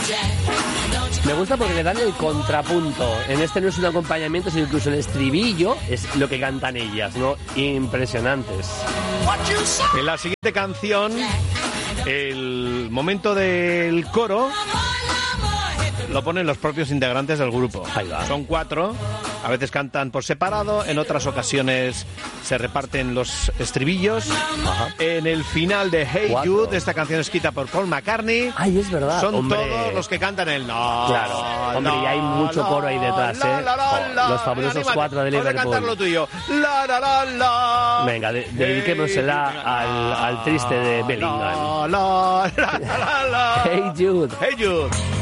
Me gusta porque le dan el contrapunto. En este no es un acompañamiento, sino incluso el estribillo es lo que cantan ellas, ¿no? Impresionantes. En la siguiente canción, el momento del coro lo ponen los propios integrantes del grupo. Ahí va. Son 4, a veces cantan por separado, en otras ocasiones se reparten los estribillos. Ajá. En el final de Hey 4. Jude, esta canción escrita por Paul McCartney. Ay, es verdad. Son hombre. todos los que cantan el no. Claro, hombre, y hay mucho coro ahí detrás, ¿eh? Los fabulosos Anímate, 4 de vamos a cantar lo Liverpool. tuyo. La, la, la, la. Venga, dediquémosela al triste de Bellingham. La, la, la, la, la. Hey Jude. Hey Jude.